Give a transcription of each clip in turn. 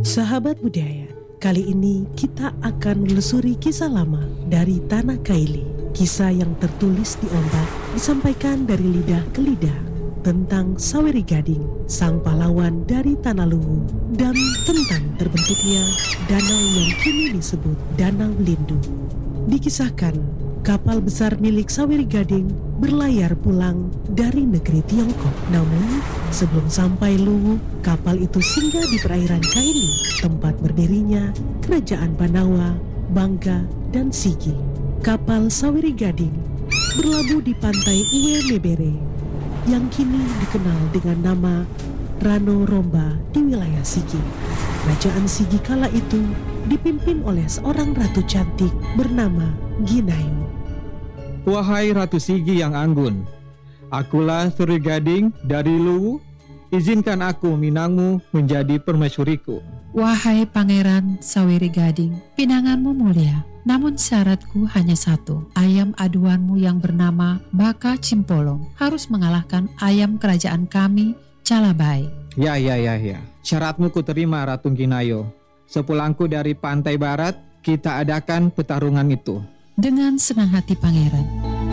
Sahabat budaya, kali ini kita akan menelusuri kisah lama dari Tanah Kaili. Kisah yang tertulis di ombak disampaikan dari lidah ke lidah tentang Saweri Gading, sang pahlawan dari Tanah Luwu, dan tentang terbentuknya danau yang kini disebut Danau Lindu. Dikisahkan, kapal besar milik Saweri Gading berlayar pulang dari negeri Tiongkok. Namun, sebelum sampai Luwu, kapal itu singgah di perairan Kaili, tempat berdirinya Kerajaan Banawa, Bangga, dan Sigi. Kapal Saweri Gading berlabuh di pantai Uwe Mebere yang kini dikenal dengan nama Rano Romba di wilayah Sigi. Kerajaan Sigi kala itu dipimpin oleh seorang ratu cantik bernama Ginayu. Wahai Ratu Sigi yang anggun, akulah Saweri Gading dari Luwu. Izinkan aku minangmu menjadi permaisuriku. Wahai Pangeran Saweri Gading, pinanganmu mulia. Namun syaratku hanya satu, ayam aduanmu yang bernama Baka Cimpolong harus mengalahkan ayam kerajaan kami, Calabai. Ya. Syaratmu kuterima, Ratu Ginayo. Sepulangku dari pantai barat, kita adakan pertarungan itu. Dengan senang hati, Pangeran.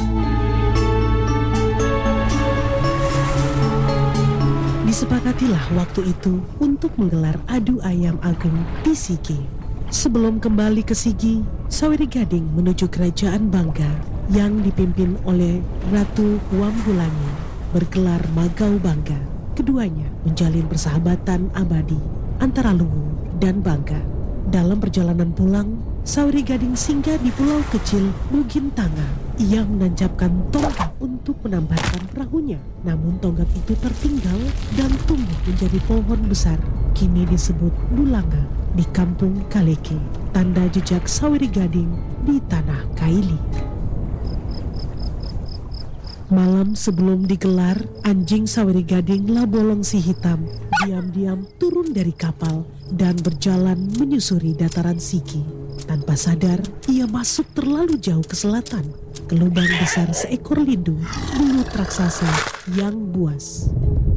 Disepakatilah waktu itu untuk menggelar adu ayam agung di Sigi. Sebelum kembali ke Sigi, Saweri Gading menuju kerajaan Bangga yang dipimpin oleh Ratu Wambulangi bergelar Magau Bangga. Keduanya menjalin persahabatan abadi antara Luwu dan Bangga. Dalam perjalanan pulang, Saweri Gading singgah di pulau kecil Bugintanga. Ia menancapkan tonggak untuk menambatkan perahunya. Namun tonggak itu tertinggal dan tumbuh menjadi pohon besar. Kini disebut Bulanga di kampung Kaleke. Tanda jejak Saweri Gading di Tanah Kaili. Malam sebelum digelar, anjing Saweri Gading Labolong si hitam diam-diam turun dari kapal dan berjalan menyusuri dataran Sigi. Tanpa sadar, ia masuk terlalu jauh ke selatan, ke lubang besar seekor lindu belut raksasa yang buas.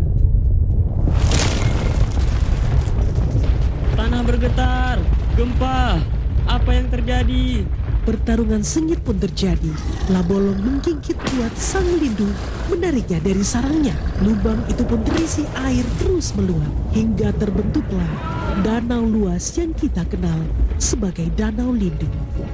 Tanah bergetar, gempa, apa yang terjadi? Pertarungan sengit pun terjadi. Labolong menggigit kuat sang lindu, menariknya dari sarangnya. Lubang itu pun terisi air terus meluap, hingga terbentuklah danau luas yang kita kenal sebagai Danau Lindu.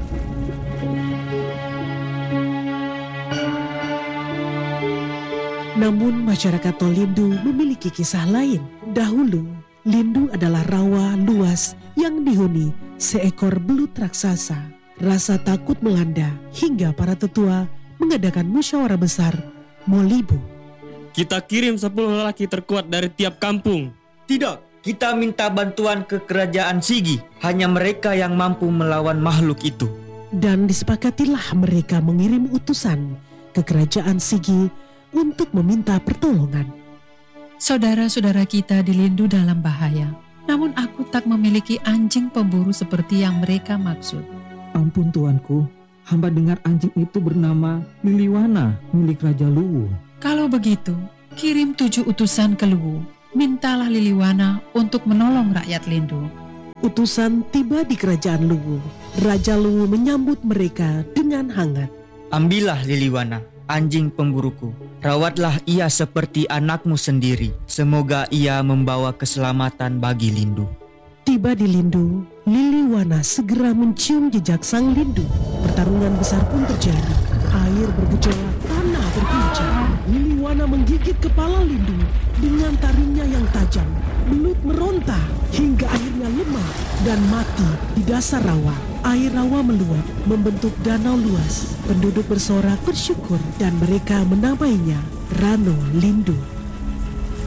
Namun masyarakat Tolindu memiliki kisah lain. Dahulu, Lindu adalah rawa luas yang dihuni seekor belut raksasa. Rasa takut melanda hingga para tetua mengadakan musyawarah besar Molibu. Kita kirim 10 lelaki terkuat dari tiap kampung. Tidak, kita minta bantuan ke kerajaan Sigi. Hanya mereka yang mampu melawan makhluk itu. Dan disepakatilah mereka mengirim utusan ke kerajaan Sigi untuk meminta pertolongan. Saudara-saudara kita di Lindu dalam bahaya. Namun aku tak memiliki anjing pemburu seperti yang mereka maksud. Ampun tuanku, hamba dengar anjing itu bernama Liliwana milik Raja Luwu. Kalau begitu, kirim 7 utusan ke Luwu. Mintalah Liliwana untuk menolong rakyat Lindu. Utusan tiba di kerajaan Luwu. Raja Luwu menyambut mereka dengan hangat. Ambillah Liliwana, anjing pemburuku. Rawatlah ia seperti anakmu sendiri. Semoga ia membawa keselamatan bagi Lindu. Tiba di Lindu, Liliwana segera mencium jejak sang lindu. Pertarungan besar pun terjadi. Air bergejolak, tanah berguncang. Liliwana menggigit kepala lindu dengan taringnya yang tajam. Belut meronta hingga akhirnya lemah dan mati di dasar rawa. Air rawa meluap membentuk danau luas. Penduduk bersorak bersyukur dan mereka menamainya Rano Lindu.